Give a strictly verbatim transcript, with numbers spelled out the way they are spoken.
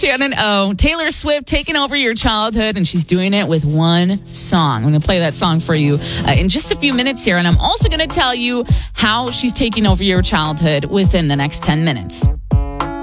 Shannon O. Taylor Swift taking over your childhood, and she's doing it with one song. I'm going to play that song for you uh, in just a few minutes here, and I'm also going to tell you how she's taking over your childhood within the next ten minutes.